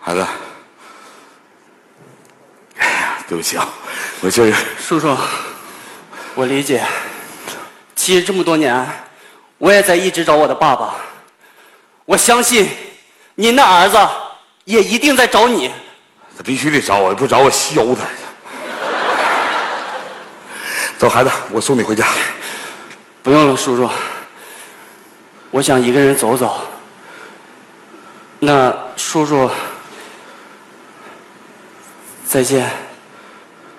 孩子，哎呀，对不起啊，我这个叔叔，我理解。其实这么多年，我也在一直找我的爸爸。我相信，您的儿子也一定在找你。 他必须得找我，不找我削他。走，孩子，我送你回家。 不用了，叔叔。我想一个人走走。那叔叔，再见。